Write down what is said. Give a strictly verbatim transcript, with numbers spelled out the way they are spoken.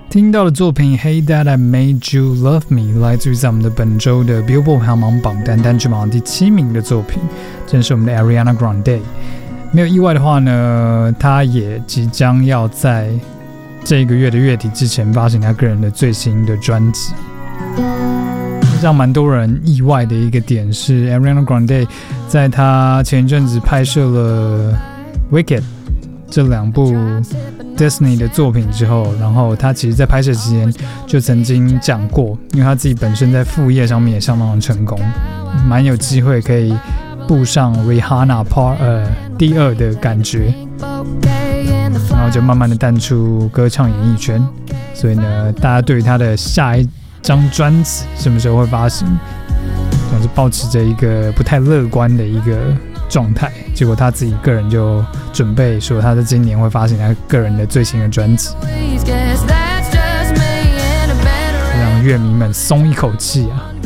听到的作品《Hey Dad I Made You Love Me》来自于在我们的本周的 Billboard 排行榜单单曲榜第七名的作品，正是我们的 Ariana Grande。没有意外的话呢，他也即将要在这个月的月底之前发行他个人的最新的专辑。让蛮多人意外的一个点是 Ariana Grande 在他前一阵子拍摄了 Wicked 这两部 Disney 的作品之后，然后他其实在拍摄期间就曾经讲过，因为他自己本身在副业上面也相当的成功，蛮有机会可以步上 Rihanna Part 呃第二的感觉，然后就慢慢的淡出歌唱演艺圈。所以呢，大家对于他的下一张专辑什么时候会发行，总是抱持着一个不太乐观的一个状态。结果他自己个人就准备说，他在今年会发行他个人的最新的专辑，让乐迷们松一口气啊！